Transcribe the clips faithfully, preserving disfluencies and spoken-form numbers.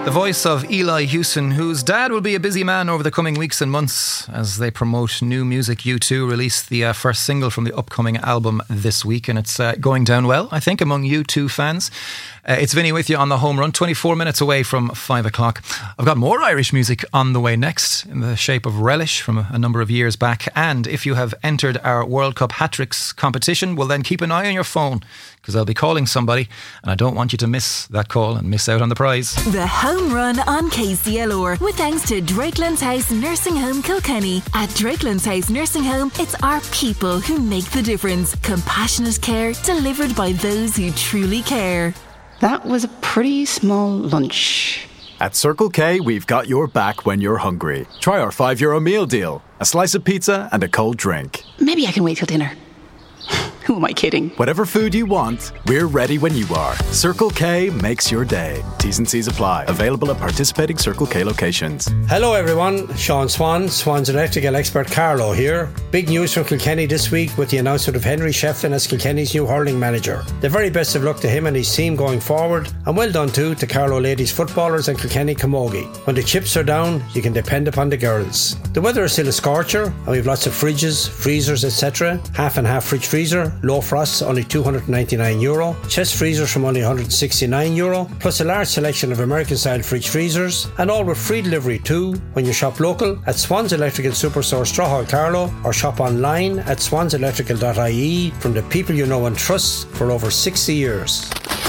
The voice of Eli Hewson, whose dad will be a busy man over the coming weeks and months as they promote new music. U two released the uh, first single from the upcoming album this week, and it's uh, going down well, I think, among U two fans. Uh, it's Vinny with you on the home run, twenty-four minutes away from five o'clock. I've got more Irish music on the way next, in the shape of Relish from a, a number of years back. And if you have entered our World Cup hat-tricks competition, well then keep an eye on your phone, because I'll be calling somebody, and I don't want you to miss that call and miss out on the prize. The Home Run on K C L R, with thanks to Drakelands House Nursing Home Kilkenny. At Drakelands House Nursing Home, it's our people who make the difference. Compassionate care delivered by those who truly care. That was a pretty small lunch. At Circle K, we've got your back when you're hungry. Try our five euro meal deal. A slice of pizza and a cold drink. Maybe I can wait till dinner. Who am I kidding? Whatever food you want, we're ready when you are. Circle K makes your day. T's and C's apply. Available at participating Circle K locations. Hello everyone, Sean Swan, Swan's electrical expert Carlo here. Big news from Kilkenny this week with the announcement of Henry Shefflin as Kilkenny's new hurling manager. The very best of luck to him and his team going forward, and well done too to Carlow ladies footballers and Kilkenny Camogie. When the chips are down, you can depend upon the girls. The weather is still a scorcher, and we have lots of fridges, freezers, et cetera. Half and half fridge freezer. Low frosts only two hundred ninety-nine euro, chest freezers from only one hundred sixty-nine euro, plus a large selection of American style fridge freezers, and all with free delivery too when you shop local at Swans Electrical Superstore Strawhall Carlow, or shop online at swans electrical dot I E from the people you know and trust for over sixty years.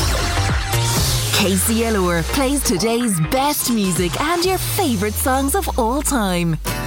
K C L R plays today's best music and your favourite songs of all time.